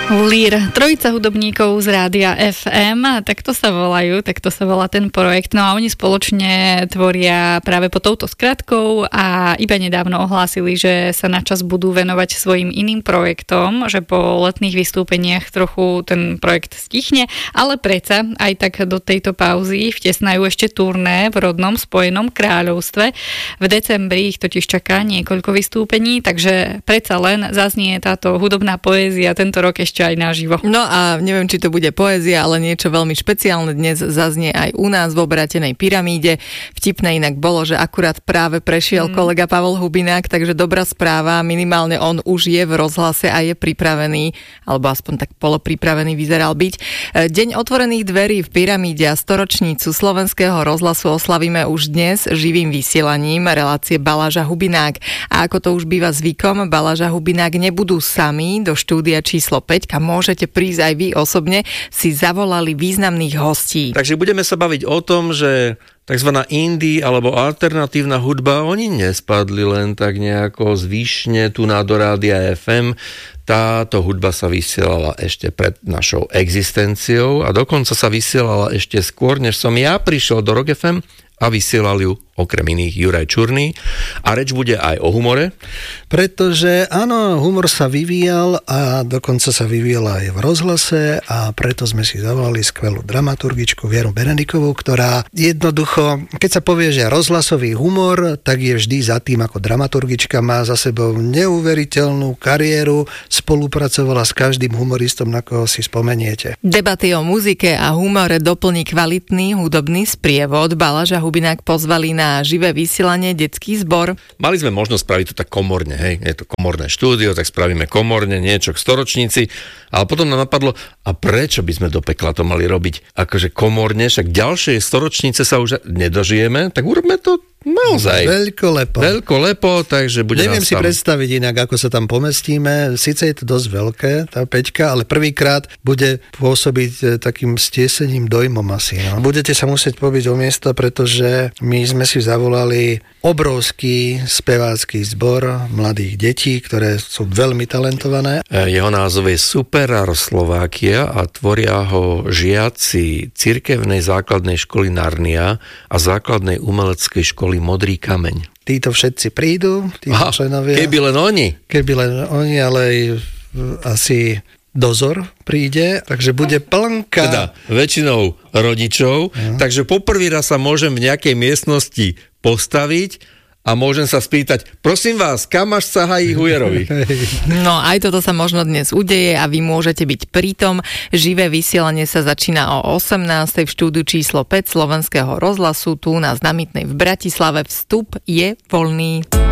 Lír, trojica hudobníkov z Rádia FM, takto sa volajú, takto sa volá ten projekt. No a oni spoločne tvoria práve pod touto skratkou a iba nedávno ohlásili, že sa na čas budú venovať svojim iným projektom, že po letných vystúpeniach trochu ten projekt stichne, ale predsa aj tak do tejto pauzy vtesnajú ešte turné v rodnom Spojenom kráľovstve. V decembri ich totiž čaká niekoľko vystúpení, takže predsa len zaznie táto hudobná poézia tento rok ešte aj naživo. No a neviem, či to bude poézia, ale niečo veľmi špeciálne dnes zaznie aj u nás v Obratenej pyramíde. Vtipné inak bolo, že akurát práve prešiel kolega Pavol Hubinák, takže dobrá správa, minimálne on už je v rozhlase a je pripravený, alebo aspoň tak polopripravený vyzeral byť. Deň otvorených dverí v pyramíde a storočnicu Slovenského rozhlasu oslavíme už dnes živým vysielaním relácie Baláž a Hubinák. A ako to už býva zvykom, Baláž a Hubinák nebudú sami. Do štúdia číslo 5, kam môžete prísť aj vy osobne, si zavolali významných hostí. Takže budeme sa baviť o tom, že takzvaná indie alebo alternatívna hudba, oni nespadli len tak nejako zvyšne tu na do Rádia FM. Táto hudba sa vysielala ešte pred našou existenciou a dokonca sa vysielala ešte skôr, než som ja prišiel do Rock FM a vysielal ju okrem iných Juraj Čurný. A reč bude aj o humore. Pretože áno, humor sa vyvíjal a dokonca sa vyvíjal aj v rozhlase a preto sme si zavolali skvelú dramaturgičku Vieru Benedikovú, ktorá jednoducho, keď sa povie, že rozhlasový humor, tak je vždy za tým, ako dramaturgička má za sebou neuveriteľnú kariéru, spolupracovala s každým humoristom, na koho si spomeniete. Debaty o muzike a humore doplní kvalitný hudobný sprievod. Baláž a Hubinák pozvali na živé vysielanie detský zbor. Mali sme možnosť spraviť to tak komorne, hej, je to komorné štúdio, tak spravíme komorne niečo k storočnici, ale potom nám napadlo, a prečo by sme do pekla to mali robiť akože komorne, však ďalšej storočnice sa už nedožijeme, tak urobme to naozaj. Veľkolepo, takže bude Neviem si predstaviť inak, ako sa tam pomestíme. Sice je to dosť veľké, tá peťka, ale prvýkrát bude pôsobiť takým stiesením dojmom asi. No. Budete sa musieť pobiť o miesto, pretože my sme si zavolali obrovský spevácky zbor mladých detí, ktoré sú veľmi talentované. Jeho názov je Superar Slovakia a tvoria ho žiaci cirkevnej základnej školy Narnia a základnej umeleckej školy Modrý kameň. Títo všetci prídu, títo členovia. Keby len oni, ale aj asi dozor príde, takže bude plnka. Teda väčšinou rodičov, takže poprvý raz sa môžem v nejakej miestnosti postaviť a môžem sa spýtať, prosím vás, kam až sahají Hujerovi? No aj toto sa možno dnes udeje a vy môžete byť pritom. Živé vysielanie sa začína o 18:00 v štúdiu číslo 5 Slovenského rozhlasu tu na Znamitnej v Bratislave. Vstup je voľný.